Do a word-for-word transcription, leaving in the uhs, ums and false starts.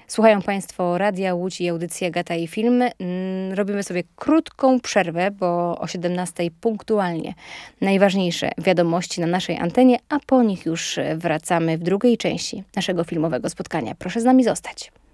Słuchają Państwo Radia Łódź i audycji Agata i Film. Robimy sobie krótką przerwę, bo o siedemnastej punktualnie najważniejsze wiadomości na naszej antenie, a po nich już wracamy w drugiej części naszego filmowego spotkania. Proszę z nami zostać.